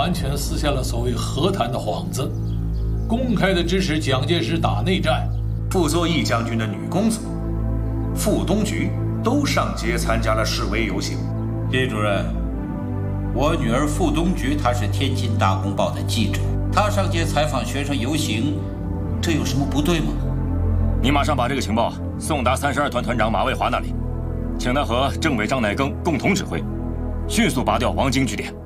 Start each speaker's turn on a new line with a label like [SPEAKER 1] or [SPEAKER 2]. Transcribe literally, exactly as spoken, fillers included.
[SPEAKER 1] 完全撕下了所谓和谈的幌子，公开的支持蒋介石打内战。
[SPEAKER 2] 傅作义将军的女公子傅东菊都上街参加了示威游行。
[SPEAKER 3] 李主任，我女儿傅东菊她是天津大公报的记者，她上街采访学生游行，这有什么不对吗？
[SPEAKER 4] 你马上把这个情报送达三十二团团长马卫华那里，请他和政委张乃庚共同指挥，迅速拔掉王京据点。